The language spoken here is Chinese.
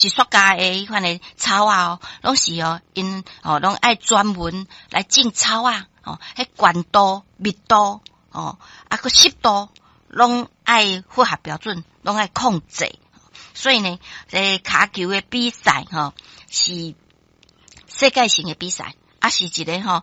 艺术家的迄款的草啊，拢是因拢爱专门来种草啊，迄管度、密度个湿度，拢爱符合标准，拢爱控制。所以呢，骹球的比赛是世界性的比赛，是一个